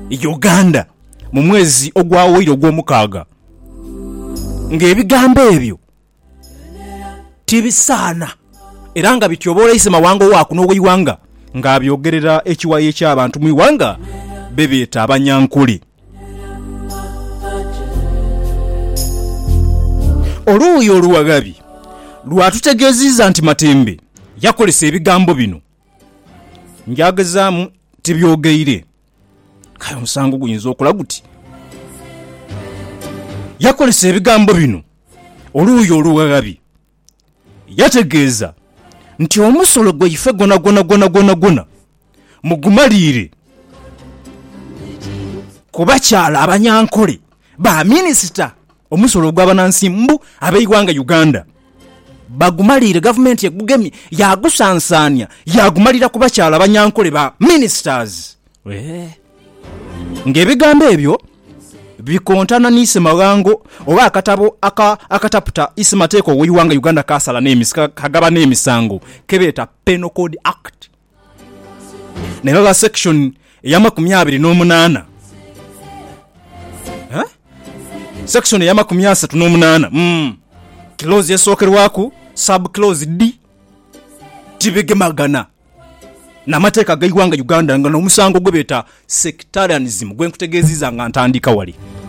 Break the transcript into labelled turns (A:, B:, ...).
A: Uganda mu mwezi ogwawiro ogw'omukaaga ng'ebigambo ebyo tibisaana era nga bityobola ise mawango waaku n'obw'iwanga ng'abyogerera ekiwayi eky'abantu mu iwanga bebeeta abanyankole. Oluuyi oluwagabi lwatutegeezizza nti Matembe yakolesa ebigambo bino njagezaamu tibyogeire kale omusango guyinza okola guti yakolesa ebigambo bino. Oluuyi oluwagabi yategeeza nti omusolo gwe ife gona mugumaliire ku bakyala abanyankole ba minisita omusolo gw'abanansi mbu ab'eiwanga Uganda bagumaliire gavumenti egugemye yagusansaanya yagumalira ku bakyala abanyankole ba ministers. Ng'ebigambo ebyo bikontana n'ise mawango oba akatabo akataputa ise mateeko w'eiwanga Uganda kasala kagaba n'emisango kebeeta Penal Code Act nela section ya 28 section ya 38 clause yesookerwaku sub clause D tibegemagana n'amateeka g'eiwanga Uganda nga n'omusango gwe beeta sectarianism gwe nkutegeeziza nga ntandika wali.